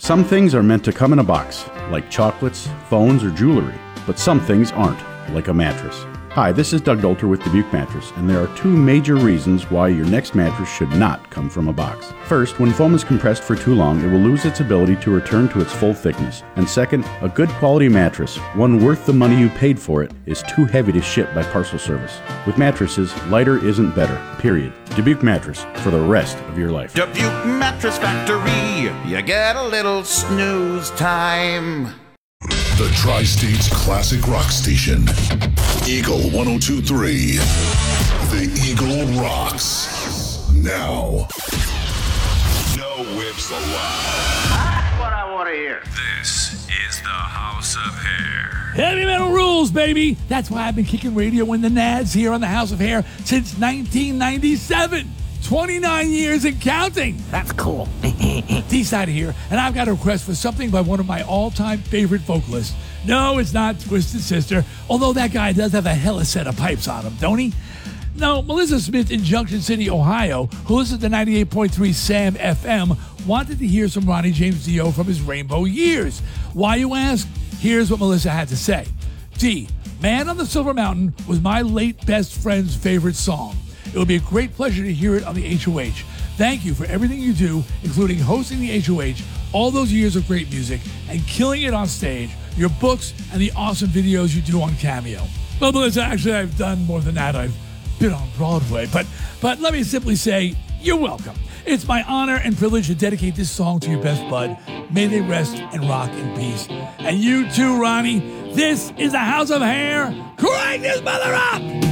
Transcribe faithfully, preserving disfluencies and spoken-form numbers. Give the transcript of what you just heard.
Some things are meant to come in a box, like chocolates, phones, or jewelry, but some things aren't, like a mattress. Hi, this is Doug Dolter with Dubuque Mattress, and there are two major reasons why your next mattress should not come from a box. First, when foam is compressed for too long, it will lose its ability to return to its full thickness. And second, a good quality mattress, one worth the money you paid for it, is too heavy to ship by parcel service. With mattresses, lighter isn't better, period. Dubuque Mattress, for the rest of your life. Dubuque Mattress Factory, you get a little snooze time. The Tri-States Classic Rock Station. Eagle one oh two point three. The Eagle rocks. Now. No whips allowed. That's what I want to hear. This is the House of Hair. Heavy metal rules, baby. That's why I've been kicking radio in the nads here on the House of Hair since nineteen ninety-seven. twenty-nine years and counting. That's cool. D-Side here, and I've got a request for something by one of my all-time favorite vocalists. No, it's not Twisted Sister, although that guy does have a hella set of pipes on him, don't he? No, Melissa Smith in Junction City, Ohio, who listens to ninety-eight point three Sam F M, wanted to hear some Ronnie James Dio from his Rainbow Years. Why, you ask? Here's what Melissa had to say. D, Man on the Silver Mountain was my late best friend's favorite song. It would be a great pleasure to hear it on the H O H. Thank you for everything you do, including hosting the H O H, all those years of great music, and killing it on stage, your books, and the awesome videos you do on Cameo. Well, Melissa, actually, I've done more than that. I've been on Broadway. But, but let me simply say, you're welcome. It's my honor and privilege to dedicate this song to your best bud. May they rest and rock in peace. And you too, Ronnie. This is the House of Hair. Crank this mother up!